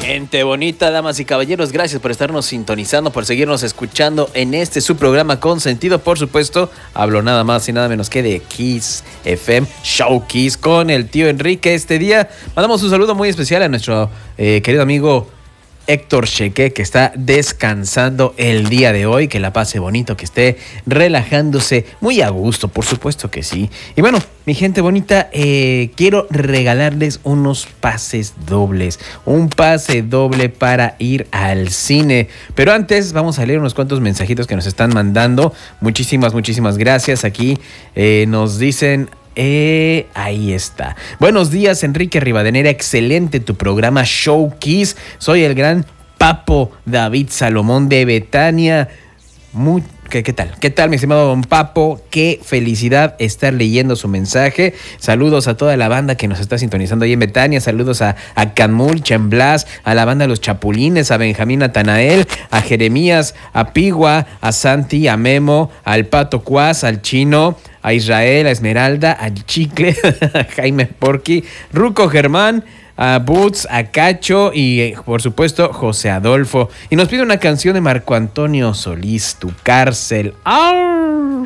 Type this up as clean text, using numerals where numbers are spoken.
Gente bonita, damas y caballeros, gracias por estarnos sintonizando, por seguirnos escuchando en este su programa Consentido. Por supuesto, hablo nada más y nada menos que de Kiss FM, Show Kiss con el tío Enrique. Este día mandamos un saludo muy especial a nuestro querido amigo Héctor Cheque, que está descansando el día de hoy, que la pase bonito, que esté relajándose muy a gusto, por supuesto que sí. Y bueno, mi gente bonita, quiero regalarles unos pases dobles, un pase doble para ir al cine. Pero antes vamos a leer unos cuantos mensajitos que nos están mandando. Muchísimas gracias. Aquí nos dicen... ahí está. Buenos días, Enrique Rivadeneira. Excelente tu programa Show Kiss. Soy el gran Papo David Salomón de Betania. ¿Qué tal? ¿Qué tal, mi estimado don Papo? Qué felicidad estar leyendo su mensaje. Saludos a toda la banda que nos está sintonizando ahí en Betania. Saludos a Canmul, Chemblas, a la banda Los Chapulines, a Benjamín Natanael, a Jeremías, a Pigua, a Santi, a Memo, al Pato Cuas, al Chino, a Israel, a Esmeralda, al Chicle, a Jaime Porqui, Ruco Germán, a Boots, a Cacho y por supuesto José Adolfo. Y nos pide una canción de Marco Antonio Solís, Tu Cárcel. ¡Au!